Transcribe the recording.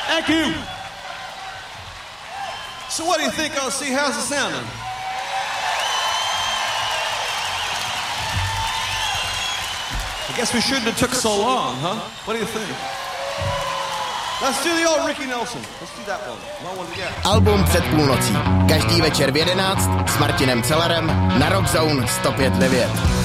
Thank you. So what do you think, LC? How's it sounding? I guess we shouldn't have took so long, huh? What do you think? Let's do the old Ricky Nelson. Let's do that one. No one together. Album před půlnocí. Každý večer v 11 s Martinem Cellerem na Rock Zone 105.9.